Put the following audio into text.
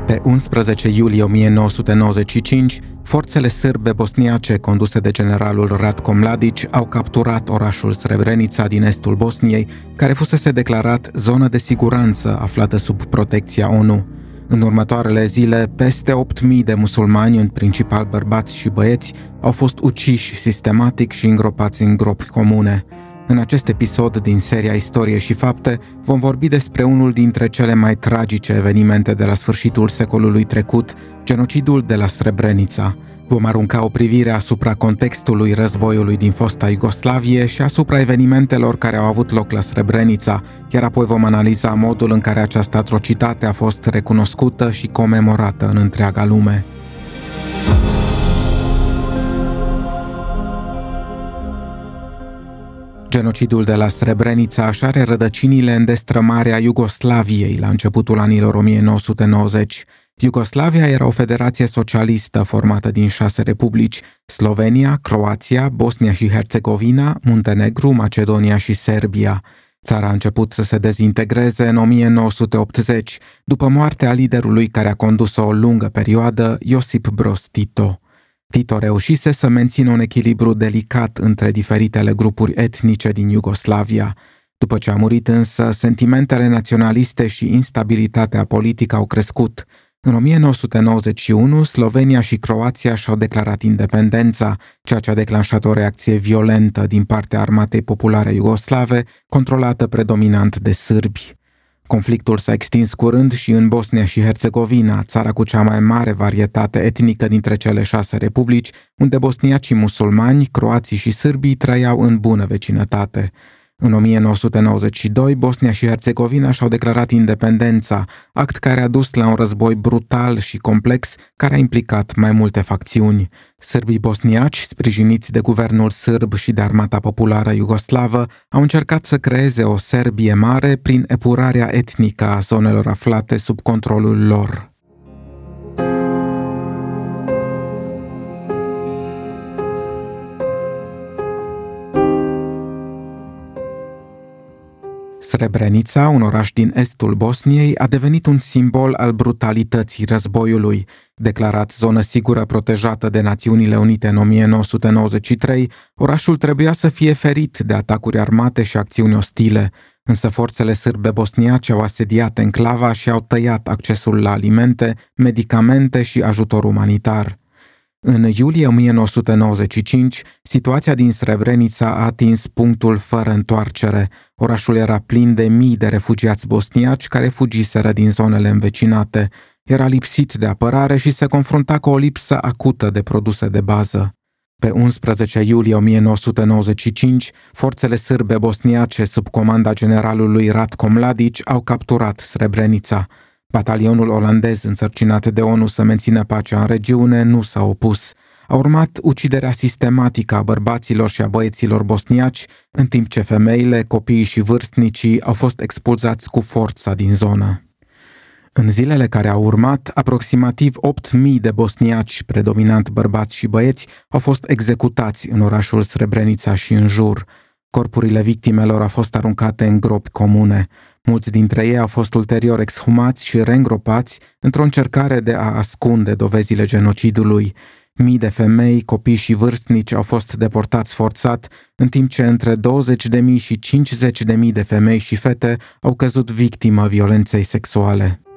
Pe 11 iulie 1995, forțele sârbe bosniace conduse de generalul Ratko Mladic au capturat orașul Srebrenica din estul Bosniei, care fusese declarat zonă de siguranță aflată sub protecția ONU. În următoarele zile, peste 8.000 de musulmani, în principal bărbați și băieți, au fost uciși sistematic și îngropați în gropi comune. În acest episod din seria Istorie și Fapte vom vorbi despre unul dintre cele mai tragice evenimente de la sfârșitul secolului trecut, genocidul de la Srebrenica. Vom arunca o privire asupra contextului războiului din fosta Iugoslavie și asupra evenimentelor care au avut loc la Srebrenica, iar apoi vom analiza modul în care această atrocitate a fost recunoscută și comemorată în întreaga lume. Genocidul de la Srebrenica își are rădăcinile în destrămarea Iugoslaviei la începutul anilor 1990. Iugoslavia era o federație socialistă formată din 6 republici: Slovenia, Croația, Bosnia și Herțegovina, Muntenegru, Macedonia și Serbia. Țara a început să se dezintegreze în 1980, după moartea liderului care a condus o lungă perioadă, Josip Broz Tito. Tito reușise să mențină un echilibru delicat între diferitele grupuri etnice din Iugoslavia. După ce a murit însă, sentimentele naționaliste și instabilitatea politică au crescut. În 1991, Slovenia și Croația și-au declarat independența, ceea ce a declanșat o reacție violentă din partea Armatei Populare Iugoslave, controlată predominant de sârbi. Conflictul s-a extins curând și în Bosnia și Herțegovina, țara cu cea mai mare varietate etnică dintre cele 6 republici, unde bosniacii musulmani, croații și sârbii trăiau în bună vecinătate. În 1992, Bosnia și Herțegovina și-au declarat independența, act care a dus la un război brutal și complex care a implicat mai multe facțiuni. Sârbii bosniaci, sprijiniți de guvernul sârb și de Armata Populară Iugoslavă, au încercat să creeze o Serbie mare prin epurarea etnică a zonelor aflate sub controlul lor. Srebrenica, un oraș din estul Bosniei, a devenit un simbol al brutalității războiului. Declarat zonă sigură protejată de Națiunile Unite în 1993, orașul trebuia să fie ferit de atacuri armate și acțiuni ostile, însă forțele sârbe bosniace au asediat enclava și au tăiat accesul la alimente, medicamente și ajutor umanitar. În iulie 1995, situația din Srebrenica a atins punctul fără întoarcere. Orașul era plin de mii de refugiați bosniaci care fugiseră din zonele învecinate. Era lipsit de apărare și se confrunta cu o lipsă acută de produse de bază. Pe 11 iulie 1995, forțele sârbe bosniace sub comanda generalului Ratko Mladic au capturat Srebrenica. Batalionul olandez însărcinat de ONU să mențină pacea în regiune nu s-a opus. A urmat uciderea sistematică a bărbaților și a băieților bosniaci, în timp ce femeile, copiii și vârstnicii au fost expulzați cu forța din zonă. În zilele care au urmat, aproximativ 8.000 de bosniaci, predominant bărbați și băieți, au fost executați în orașul Srebrenica și în jur. Corpurile victimelor au fost aruncate în gropi comune. Mulți dintre ei au fost ulterior exhumați și reîngropați într-o încercare de a ascunde dovezile genocidului. Mii de femei, copii și vârstnici au fost deportați forțat, în timp ce între 20.000 și 50.000 de femei și fete au căzut victimă violenței sexuale.